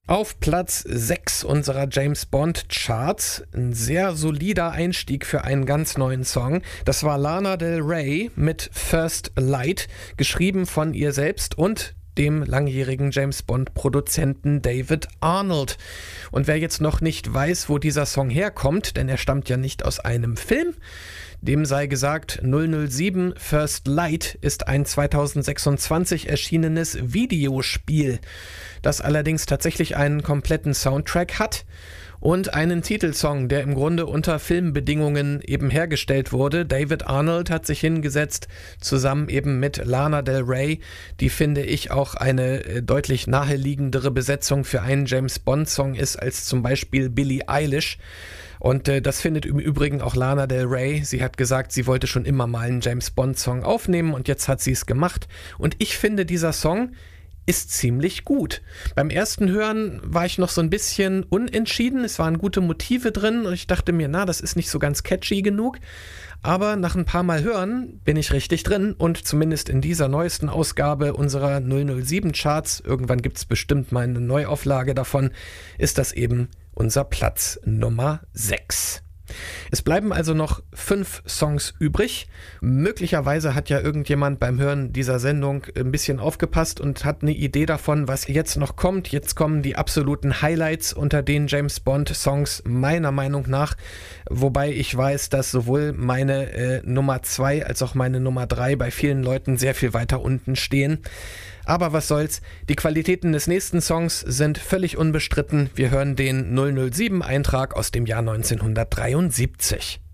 Auf Platz 6 unserer James Bond Charts, ein sehr solider Einstieg für einen ganz neuen Song. Das war Lana Del Rey mit First Light, geschrieben von ihr selbst und dem langjährigen James Bond Produzenten David Arnold. Und wer jetzt noch nicht weiß, wo dieser Song herkommt, denn er stammt ja nicht aus einem Film, dem sei gesagt, 007 First Light ist ein 2026 erschienenes Videospiel, das allerdings tatsächlich einen kompletten Soundtrack hat und einen Titelsong, der im Grunde unter Filmbedingungen eben hergestellt wurde. David Arnold hat sich hingesetzt, zusammen eben mit Lana Del Rey, die finde ich auch eine deutlich naheliegendere Besetzung für einen James-Bond-Song ist als zum Beispiel Billie Eilish. Und das findet im Übrigen auch Lana Del Rey. Sie hat gesagt, sie wollte schon immer mal einen James-Bond-Song aufnehmen und jetzt hat sie es gemacht. Und ich finde, dieser Song ist ziemlich gut. Beim ersten Hören war ich noch so ein bisschen unentschieden. Es waren gute Motive drin und ich dachte mir, das ist nicht so ganz catchy genug. Aber nach ein paar Mal hören bin ich richtig drin und zumindest in dieser neuesten Ausgabe unserer 007 Charts, irgendwann gibt es bestimmt mal eine Neuauflage davon, ist das eben unser Platz Nummer 6. Es bleiben also noch 5 Songs übrig. Möglicherweise hat ja irgendjemand beim Hören dieser Sendung ein bisschen aufgepasst und hat eine Idee davon, was jetzt noch kommt. Jetzt kommen die absoluten Highlights unter den James Bond Songs meiner Meinung nach. Wobei ich weiß, dass sowohl meine Nummer 2 als auch meine Nummer 3 bei vielen Leuten sehr viel weiter unten stehen. Aber was soll's, die Qualitäten des nächsten Songs sind völlig unbestritten. Wir hören den 007-Eintrag aus dem Jahr 1973.